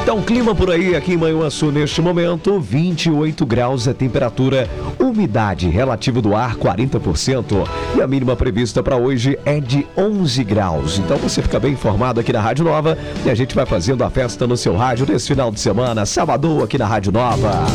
Então, clima por aí, aqui em Manhuaçu, neste momento, 28 graus a temperatura, umidade relativa do ar 40% e a mínima prevista para hoje é de 11 graus. Então você fica bem informado aqui na Rádio Nova e a gente vai fazendo a festa no seu rádio nesse final de semana, sábado aqui na Rádio Nova.